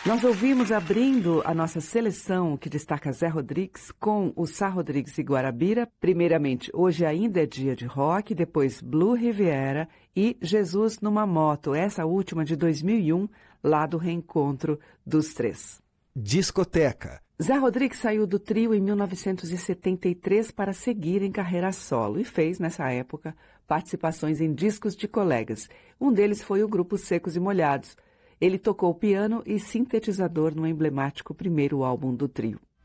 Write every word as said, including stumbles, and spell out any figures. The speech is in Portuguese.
Nós ouvimos abrindo a nossa seleção que destaca Zé Rodrigues com o Sá Rodrigues e Guarabira. Primeiramente, Hoje Ainda é Dia de Rock, depois Blue Riviera e Jesus numa Moto, essa última de dois mil e um, lá do reencontro dos três. Discoteca. Zé Rodrigues saiu do trio em mil novecentos e setenta e três para seguir em carreira solo e fez, nessa época, participações em discos de colegas. Um deles foi o grupo Secos e Molhados. Ele tocou piano e sintetizador no emblemático primeiro álbum do trio.